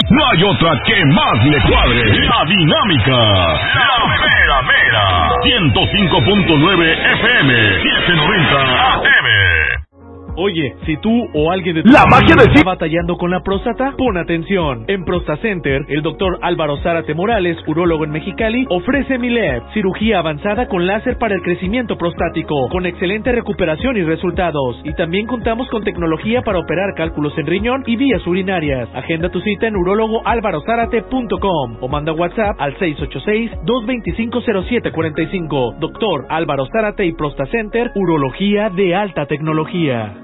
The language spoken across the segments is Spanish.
No hay otra que más le cuadre. La dinámica. La mera mera. 105.9 FM. 790 AM. Oye, si tú o alguien de tu la magia de está batallando con la próstata, pon atención. En ProstaCenter, el doctor Álvaro Zárate Morales, urólogo en Mexicali, ofrece Milev, cirugía avanzada con láser para el crecimiento prostático, con excelente recuperación y resultados. Y también contamos con tecnología para operar cálculos en riñón y vías urinarias. Agenda tu cita en urólogoalvarozárate.com o manda WhatsApp al 686-225-0745. Doctor Álvaro Zárate y ProstaCenter, urología de alta tecnología.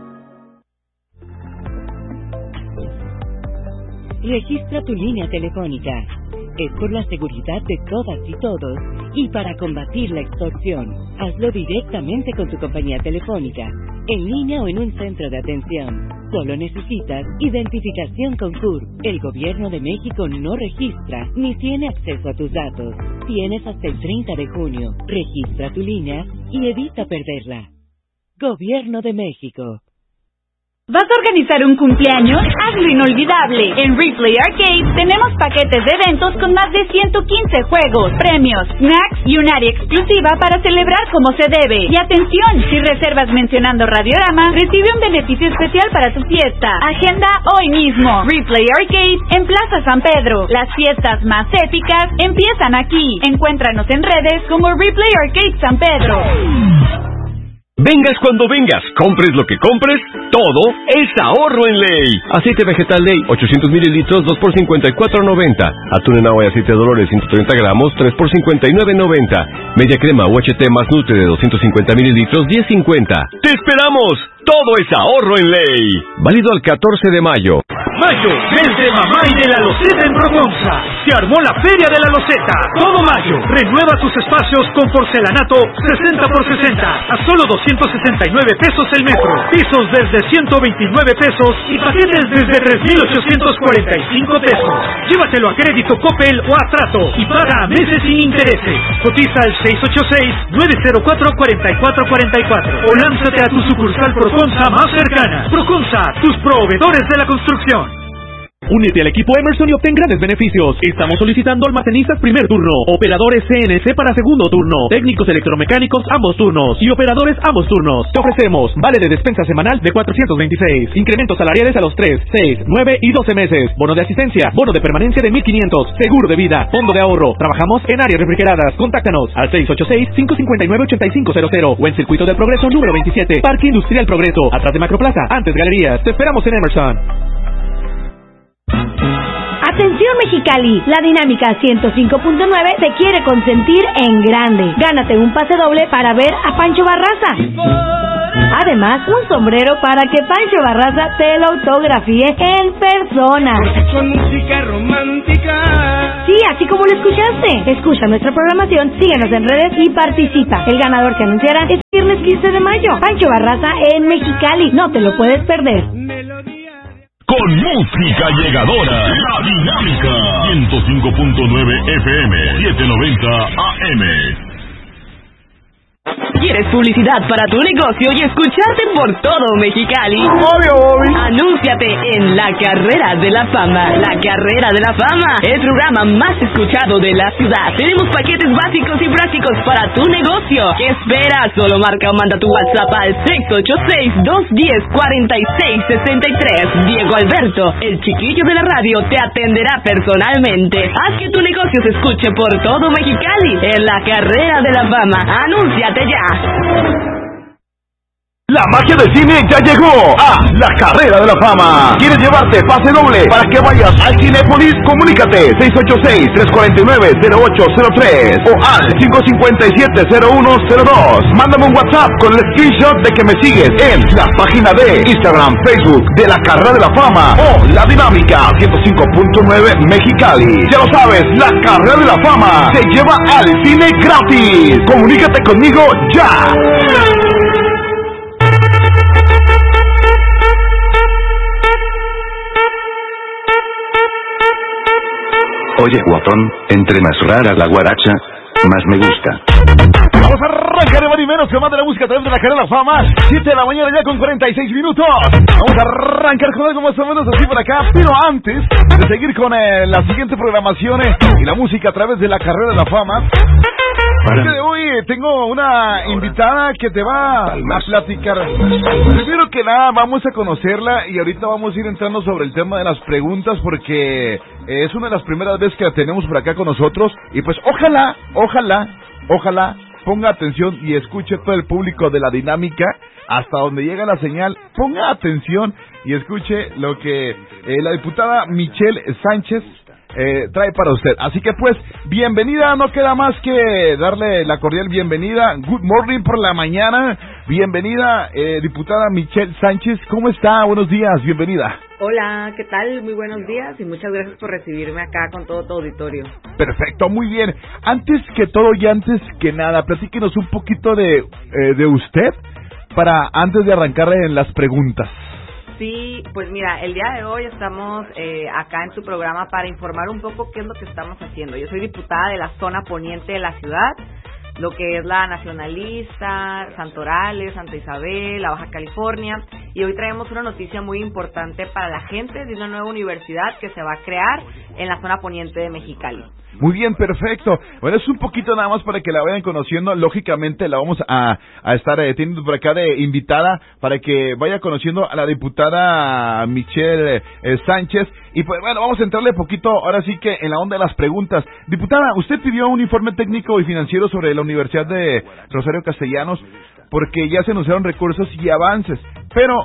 Registra tu línea telefónica. Es por la seguridad de todas y todos y para combatir la extorsión. Hazlo directamente con tu compañía telefónica, en línea o en un centro de atención. Solo necesitas identificación con CUR. El Gobierno de México no registra ni tiene acceso a tus datos. Tienes hasta el 30 de junio. Registra tu línea y evita perderla. Gobierno de México. ¿Vas a organizar un cumpleaños? Hazlo inolvidable. En Replay Arcade tenemos paquetes de eventos con más de 115 juegos, premios, snacks y un área exclusiva para celebrar como se debe. Y atención, si reservas mencionando Radiorama, recibe un beneficio especial para tu fiesta. Agenda hoy mismo. Replay Arcade en Plaza San Pedro. Las fiestas más épicas empiezan aquí. Encuéntranos en redes como Replay Arcade San Pedro. Vengas cuando vengas, compres lo que compres, todo es ahorro en Ley. Aceite vegetal Ley, 800 mililitros, 2 por 54.90. Atún en agua y aceite de Dolores, 130 gramos, 3 por 59.90. Media crema UHT más Nutre de 250 mililitros, 10.50. ¡Te esperamos! Todo es ahorro en Ley. Válido al 14 de mayo. Mayo, mes de mamá y de la Loseta en Proconza. Se armó la Feria de la Loseta. Todo mayo. Renueva tus espacios con porcelanato 60 por 60. A solo 269 pesos el metro. Pisos desde 129 pesos y paquetes desde 3,845 pesos. Llévatelo a crédito Coppel o a Trato y paga a meses sin intereses. Cotiza al 686-904-4444 o lánzate a tu sucursal Proconza más cercana. Proconza, tus proveedores de la construcción. Únete al equipo Emerson y obtén grandes beneficios. Estamos solicitando almacenistas primer turno, operadores CNC para segundo turno, técnicos electromecánicos ambos turnos y operadores ambos turnos. Te ofrecemos vale de despensa semanal de 426, incrementos salariales a los 3, 6, 9 y 12 meses, bono de asistencia, bono de permanencia de 1,500, seguro de vida, fondo de ahorro. Trabajamos en áreas refrigeradas. Contáctanos al 686-559-8500 o en Circuito del Progreso número 27, Parque Industrial Progreso, atrás de Macroplaza, antes Galerías. Te esperamos en Emerson. Atención Mexicali, la dinámica 105.9 te quiere consentir en grande. Gánate un pase doble para ver a Pancho Barraza. Además, un sombrero para que Pancho Barraza te lo autografíe en persona. Con música romántica. Sí, así como lo escuchaste. Escucha nuestra programación, síguenos en redes y participa. El ganador se anunciará este viernes 15 de mayo. Pancho Barraza en Mexicali, no te lo puedes perder. Con música llegadora, la dinámica 105.9 FM, 790 AM. ¿Quieres publicidad para tu negocio y escucharte por todo Mexicali? Anúnciate en La Carrera de la Fama. La Carrera de la Fama, el programa más escuchado de la ciudad. Tenemos paquetes básicos y prácticos para tu negocio. ¿Qué esperas? Solo marca o manda tu WhatsApp al 686-210-4663. Diego Alberto, el chiquillo de la radio, te atenderá personalmente. Haz que tu negocio se escuche por todo Mexicali en La Carrera de la Fama. Anúnciate ya. La magia del cine ya llegó a La Carrera de la Fama. ¿Quieres llevarte pase doble para que vayas al Cinépolis? Comunícate 686-349-0803 o al 557-0102. Mándame un WhatsApp con el screenshot de que me sigues en la página de Instagram, Facebook de La Carrera de la Fama o La Dinámica 105.9 Mexicali. Ya lo sabes, La Carrera de la Fama te lleva al cine gratis. Comunícate conmigo ya. Oye, guapón, entre más rara la guaracha, más me gusta. Vamos a arrancar de más y menos que más de la música a través de la Carrera de la Fama. 7 de la mañana ya con 46 minutos. Vamos a arrancar con algo más o menos así por acá. Pero antes de seguir con la siguiente programación y la música a través de la Carrera de la Fama, el día de hoy tengo una invitada que te va a platicar. Primero que nada vamos a conocerla y ahorita vamos a ir entrando sobre el tema de las preguntas porque es una de las primeras veces que la tenemos por acá con nosotros y pues ojalá ponga atención y escuche todo el público de la dinámica hasta donde llega la señal. Ponga atención y escuche lo que la diputada Michelle Sánchez trae para usted. Así que pues, bienvenida, no queda más que darle la cordial bienvenida. Good morning por la mañana. Bienvenida, diputada Michelle Sánchez. ¿Cómo está? Buenos días, bienvenida. Hola, ¿qué tal? Muy buenos días y muchas gracias por recibirme acá con todo tu auditorio. Perfecto, muy bien. Antes que todo y antes que nada, platíquenos un poquito de usted para antes de arrancar en las preguntas. Sí, pues mira, el día de hoy estamos acá en tu programa para informar un poco qué es lo que estamos haciendo. Yo soy diputada de la zona poniente de la ciudad, lo que es la Nacionalista, Santorales, Santa Isabel, la Baja California, y hoy traemos una noticia muy importante para la gente de una nueva universidad que se va a crear en la zona poniente de Mexicali. Muy bien, perfecto. Bueno, es un poquito nada más para que la vayan conociendo. Lógicamente la vamos a estar teniendo por acá de invitada para que vaya conociendo a la diputada Michelle Sánchez. Y pues bueno, vamos a entrarle poquito ahora sí que en la onda de las preguntas. Diputada, usted pidió un informe técnico y financiero sobre la Universidad de Rosario Castellanos porque ya se anunciaron recursos y avances. Pero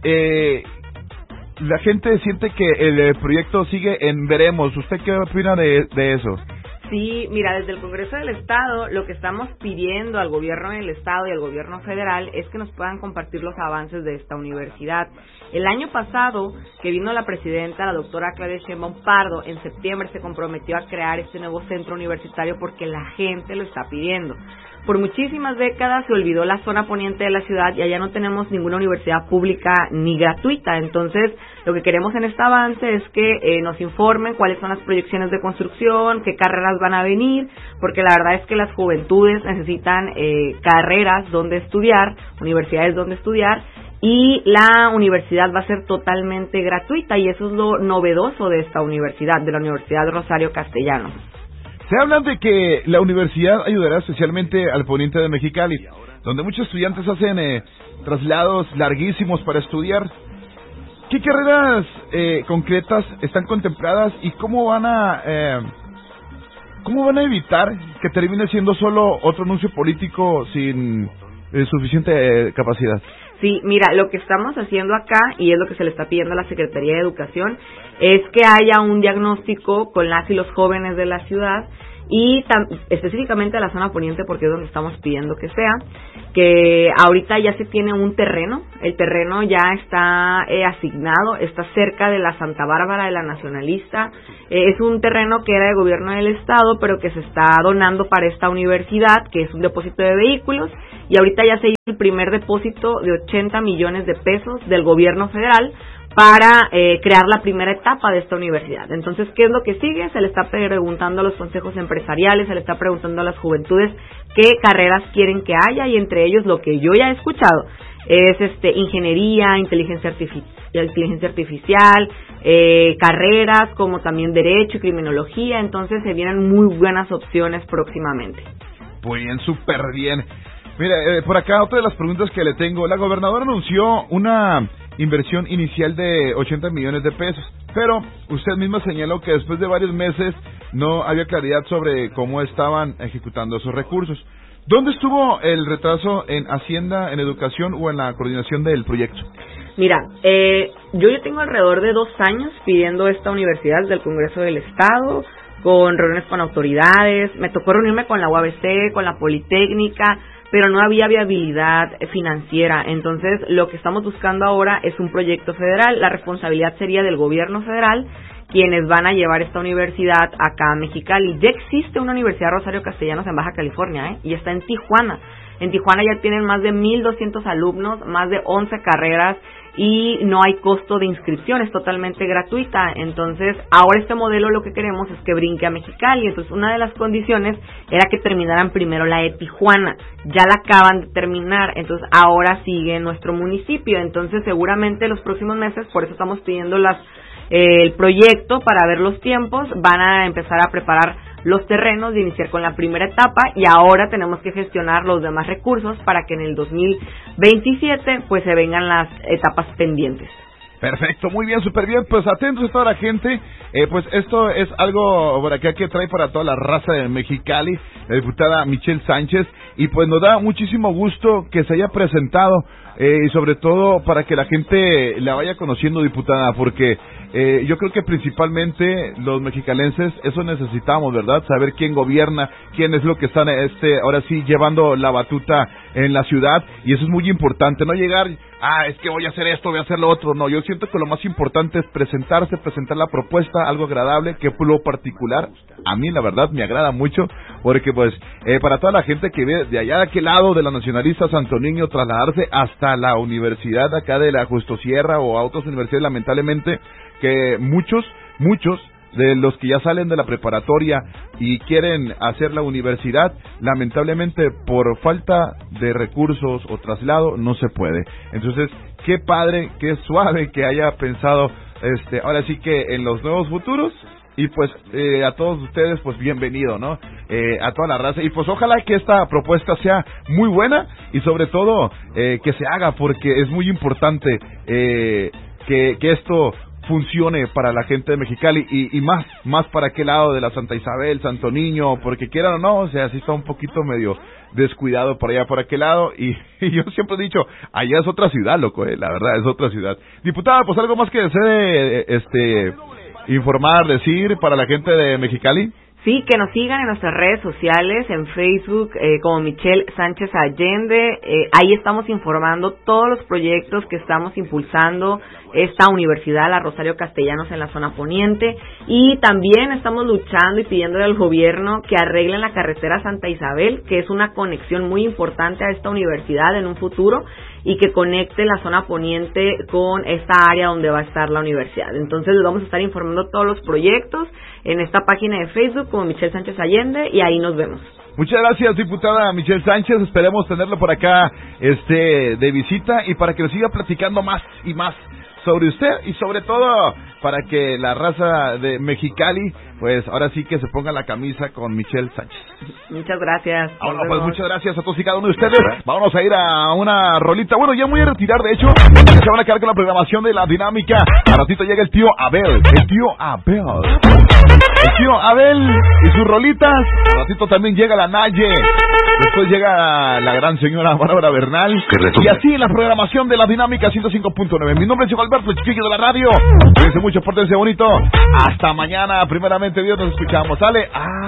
la gente siente que el proyecto sigue en veremos. ¿Usted qué opina de eso? Sí, mira, desde el Congreso del Estado lo que estamos pidiendo al gobierno del Estado y al gobierno federal es que nos puedan compartir los avances de esta universidad. El año pasado, que vino la presidenta, la doctora Claudia Sheinbaum Pardo, en septiembre se comprometió a crear este nuevo centro universitario porque la gente lo está pidiendo. Por muchísimas décadas se olvidó la zona poniente de la ciudad y allá no tenemos ninguna universidad pública ni gratuita. Entonces, lo que queremos en este avance es que nos informen cuáles son las proyecciones de construcción, qué carreras van a venir, porque la verdad es que las juventudes necesitan carreras donde estudiar, universidades donde estudiar, y la universidad va a ser totalmente gratuita y eso es lo novedoso de esta universidad, de la Universidad Rosario Castellanos. Se habla de que la universidad ayudará especialmente al poniente de Mexicali, donde muchos estudiantes hacen traslados larguísimos para estudiar. ¿Qué carreras concretas están contempladas y cómo van a evitar que termine siendo solo otro anuncio político sin suficiente capacidad? Sí, mira, lo que estamos haciendo acá, y es lo que se le está pidiendo a la Secretaría de Educación, es que haya un diagnóstico con las y los jóvenes de la ciudad, y específicamente a la zona poniente, porque es donde estamos pidiendo que sea, que ahorita ya se tiene un terreno, el terreno ya está asignado, está cerca de la Santa Bárbara de la Nacionalista, es un terreno que era de gobierno del Estado, pero que se está donando para esta universidad, que es un depósito de vehículos, y ahorita ya se hizo el primer depósito de 80 millones de pesos del gobierno federal para crear la primera etapa de esta universidad. Entonces, ¿qué es lo que sigue? Se le está preguntando a los consejos empresariales, se le está preguntando a las juventudes qué carreras quieren que haya, y entre ellos lo que yo ya he escuchado es ingeniería, inteligencia artificial, carreras como también derecho y criminología. Entonces se vienen muy buenas opciones próximamente. Muy bien, súper bien. Mira, por acá otra de las preguntas que le tengo. La gobernadora anunció una inversión inicial de 80 millones de pesos, pero usted misma señaló que después de varios meses no había claridad sobre cómo estaban ejecutando esos recursos. ¿Dónde estuvo el retraso en Hacienda, en Educación o en la coordinación del proyecto? Mira, yo ya tengo alrededor de 2 años pidiendo esta universidad del Congreso del Estado, con reuniones con autoridades, me tocó reunirme con la UABC, con la Politécnica, pero no había viabilidad financiera. Entonces, lo que estamos buscando ahora es un proyecto federal. La responsabilidad sería del gobierno federal, quienes van a llevar esta universidad acá a Mexicali. Ya existe una Universidad Rosario Castellanos en Baja California, y está en Tijuana. En Tijuana ya tienen más de 1,200 alumnos, más de 11 carreras, y no hay costo de inscripción, es totalmente gratuita. Entonces, ahora este modelo lo que queremos es que brinque a Mexicali. Entonces, una de las condiciones era que terminaran primero la de Tijuana. Ya la acaban de terminar, entonces ahora sigue nuestro municipio. Entonces, seguramente los próximos meses, por eso estamos pidiendo el proyecto para ver los tiempos, van a empezar a preparar los terrenos de iniciar con la primera etapa y ahora tenemos que gestionar los demás recursos para que en el 2027 pues se vengan las etapas pendientes. Perfecto, muy bien, súper bien, pues atentos a toda la gente, pues esto es algo por acá que trae para toda la raza de Mexicali, la diputada Michelle Sánchez, y pues nos da muchísimo gusto que se haya presentado, y sobre todo para que la gente la vaya conociendo, diputada, porque yo creo que principalmente los mexicalenses eso necesitamos, ¿verdad? Saber quién gobierna, quién es lo que están ahora sí llevando la batuta en la ciudad, y eso es muy importante, no llegar, es que voy a hacer esto, voy a hacer lo otro. No, yo siento que lo más importante es presentar la propuesta, algo agradable, que por lo particular a mí la verdad me agrada mucho, porque pues para toda la gente que ve de allá de aquel lado de la Nacionalista Santo Niño, trasladarse hasta la universidad acá de la Justo Sierra o a otras universidades, lamentablemente que muchos de los que ya salen de la preparatoria y quieren hacer la universidad, lamentablemente por falta de recursos o traslado no se puede. Entonces, qué padre, qué suave que haya pensado ahora sí que en los nuevos futuros. Y pues a todos ustedes pues bienvenido, ¿no? A toda la raza, y pues ojalá que esta propuesta sea muy buena y sobre todo que se haga, porque es muy importante que esto funcione para la gente de Mexicali y más para aquel lado de la Santa Isabel, Santo Niño, porque quieran o no, o sea, sí está un poquito medio descuidado por allá, por aquel lado, y yo siempre he dicho, allá es otra ciudad, loco, la verdad, es otra ciudad. Diputada, pues algo más que desee informar, decir para la gente de Mexicali. Sí, que nos sigan en nuestras redes sociales, en Facebook como Michelle Sánchez Allende. Ahí estamos informando todos los proyectos que estamos impulsando esta universidad, la Rosario Castellanos en la zona poniente, y también estamos luchando y pidiéndole al gobierno que arreglen la carretera Santa Isabel, que es una conexión muy importante a esta universidad en un futuro, y que conecte la zona poniente con esta área donde va a estar la universidad. Entonces les vamos a estar informando todos los proyectos en esta página de Facebook como Michelle Sánchez Allende, y ahí nos vemos. Muchas gracias, diputada Michelle Sánchez, esperemos tenerlo por acá de visita y para que nos siga platicando más y más sobre usted y sobre todo para que la raza de Mexicali pues ahora sí que se ponga la camisa con Michelle Sánchez. Muchas gracias. Ahora pues muchas gracias a todos y cada uno de ustedes. Vámonos a ir a una rolita. Bueno, ya me voy a retirar, de hecho, se van a quedar con la programación de la dinámica. A ratito llega el tío Abel. El tío Abel y sus rolitas. A ratito también llega la Naye. Después llega la gran señora Bárbara Bernal. Y así la programación de la dinámica 105.9. Mi nombre es Diego Alberto, el chiquillo de la radio. Cuídense mucho, pórtense bonito. Hasta mañana, primeramente Dios, nos escuchamos. ¿Sale?